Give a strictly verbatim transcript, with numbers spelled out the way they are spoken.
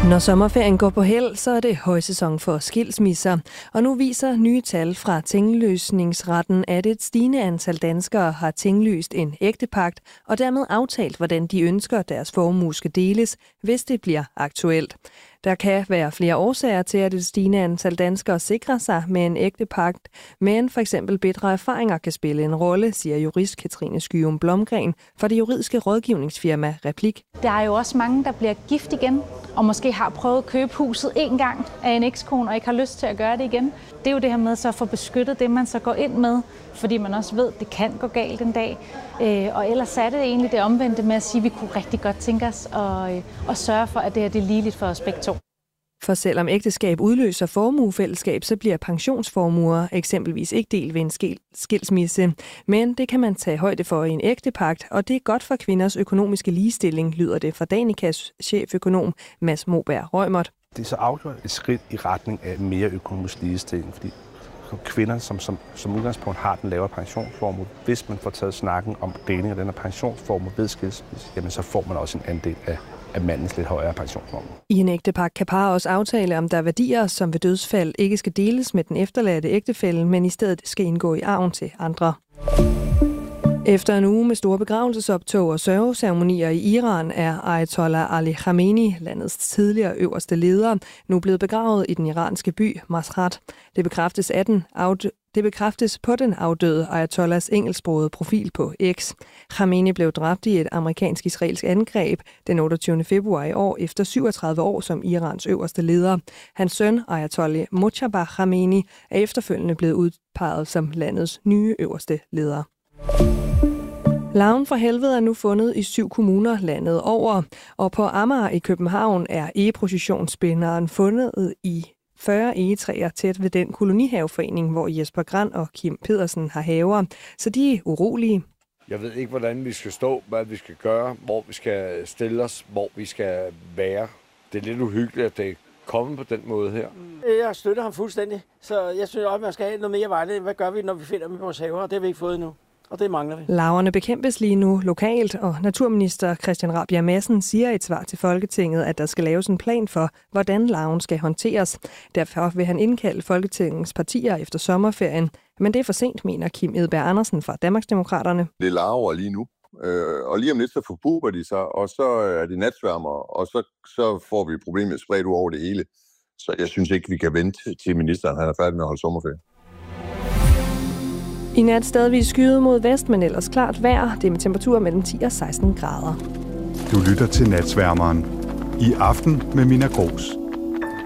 Når sommerferien går på held, så er det højsæson for skilsmisser. Og nu viser nye tal fra tingløsningsretten, at et stigende antal danskere har tingløst en ægtepagt og dermed aftalt, hvordan de ønsker deres formue skal deles, hvis det bliver aktuelt. Der kan være flere årsager til, at et stigende antal danskere sikrer sig med en ægtepagt, men for eksempel bedre erfaringer kan spille en rolle, siger jurist Katrine Skyum Blomgren fra det juridiske rådgivningsfirma Replik. Der er jo også mange, der bliver gift igen, og måske har prøvet at købe huset en gang af en ekskone, og ikke har lyst til at gøre det igen. Det er jo det her med så at få beskyttet det, man så går ind med, fordi man også ved, at det kan gå galt en dag. Og ellers er det egentlig det omvendte med at sige, at vi kunne rigtig godt tænke os at, at sørge for, at det her det er ligeligt for os begge to. For selvom ægteskab udløser formuefællesskab, så bliver pensionsformuer eksempelvis ikke delt ved en skilsmisse. Men det kan man tage højde for i en ægtepagt, og det er godt for kvinders økonomiske ligestilling, lyder det fra Danikas cheføkonom Mads Moberg Reumert. Det er så afgjort et skridt i retning af mere økonomisk ligestilling, fordi kvinder, som, som, som udgangspunkt har den lavere pensionsformue, hvis man får taget snakken om deling af den her pensionsformue ved skilsmisse, jamen så får man også en andel af af mandens lidt højere pensionsformue. I en ægtepagt kan par også aftale, om der er værdier, som ved dødsfald ikke skal deles med den efterladte ægtefælle, men i stedet skal indgå i arven til andre. Efter en uge med store begravelsesoptog og sørgeceremonier i Iran er Ayatollah Ali Khamenei, landets tidligere øverste leder, nu blevet begravet i den iranske by Mashhad. Det bekræftes, af den afdø- det bekræftes på den afdøde Ayatollahs engelsksprogede profil på X. Khamenei blev dræbt i et amerikansk-israelsk angreb den otteogtyvende februar i år efter syvogtredive år som Irans øverste leder. Hans søn, Ayatollah Mojtaba Khamenei, er efterfølgende blevet udpeget som landets nye øverste leder. Larven fra helvede er nu fundet i syv kommuner landet over, og på Amager i København er egeprocessionsspinderen fundet i fyrre egetræer tæt ved den kolonihaveforening, hvor Jesper Grand og Kim Pedersen har haver, så de er urolige. Jeg ved ikke, hvordan vi skal stå, hvad vi skal gøre, hvor vi skal stille os, hvor vi skal være. Det er lidt uhyggeligt, at det er kommet på den måde her. Jeg støtter ham fuldstændig, så jeg synes også, at man skal have noget mere vejledning. Hvad gør vi, når vi finder dem i vores haver? Det har vi ikke fået endnu. Og det mangler vi. Larverne bekæmpes lige nu lokalt, og naturminister Christian Rabjerg Madsen siger i et svar til Folketinget, at der skal laves en plan for, hvordan larven skal håndteres. Derfor vil han indkalde Folketingets partier efter sommerferien. Men det er for sent, mener Kim Edberg Andersen fra Danmarksdemokraterne. Det er larver lige nu, og lige om lidt så forpuber de sig, og så er de natsværmer, og så, så får vi problemet spredt ud over det hele. Så jeg synes ikke, vi kan vente til ministeren han er færdig med at holde sommerferie. I nat stadigvis skyet mod vest, men ellers klart vejr. Det er med temperaturer mellem ti og seksten grader. Du lytter til Natsværmeren. I aften med Mina Gros.